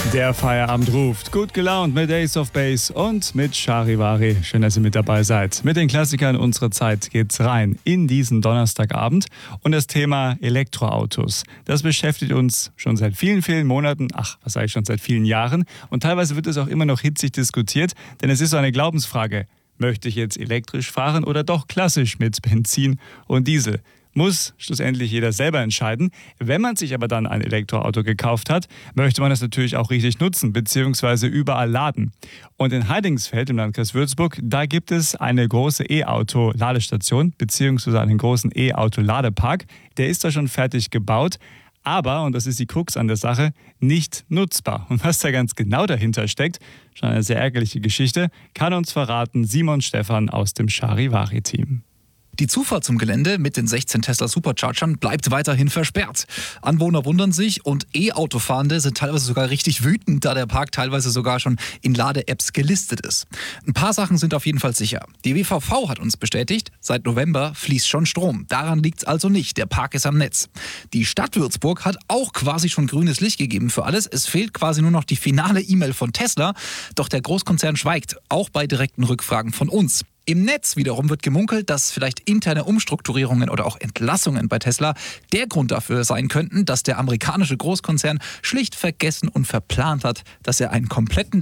Der Feierabend ruft. Gut gelaunt mit Ace of Base und mit Charivari. Schön, dass ihr mit dabei seid. Mit den Klassikern unserer Zeit geht's rein in diesen Donnerstagabend. Und das Thema Elektroautos, das beschäftigt uns schon seit vielen, vielen Monaten. Was sage ich schon, seit vielen Jahren. Und teilweise wird es auch immer noch hitzig diskutiert, denn es ist so eine Glaubensfrage. Möchte ich jetzt elektrisch fahren oder doch klassisch mit Benzin und Diesel? Muss schlussendlich jeder selber entscheiden. Wenn man sich aber dann ein Elektroauto gekauft hat, möchte man es natürlich auch richtig nutzen bzw. überall laden. Und in Heidingsfeld im Landkreis Würzburg, da gibt es eine große E-Auto-Ladestation bzw. einen großen E-Auto-Ladepark. Der ist da schon fertig gebaut, aber, und das ist die Krux an der Sache, nicht nutzbar. Und was da ganz genau dahinter steckt, schon eine sehr ärgerliche Geschichte, kann uns verraten Simon Stephan aus dem Charivari-Team. Die Zufahrt zum Gelände mit den 16 Tesla Superchargern bleibt weiterhin versperrt. Anwohner wundern sich und E-Autofahrende sind teilweise sogar richtig wütend, da der Park teilweise sogar schon in Lade-Apps gelistet ist. Ein paar Sachen sind auf jeden Fall sicher. Die WVV hat uns bestätigt, seit November fließt schon Strom. Daran liegt's also nicht, der Park ist am Netz. Die Stadt Würzburg hat auch quasi schon grünes Licht gegeben für alles. Es fehlt quasi nur noch die finale E-Mail von Tesla. Doch der Großkonzern schweigt, auch bei direkten Rückfragen von uns. Im Netz wiederum wird gemunkelt, dass vielleicht interne Umstrukturierungen oder auch Entlassungen bei Tesla der Grund dafür sein könnten, dass der amerikanische Großkonzern schlicht vergessen und verplant hat, dass er einen kompletten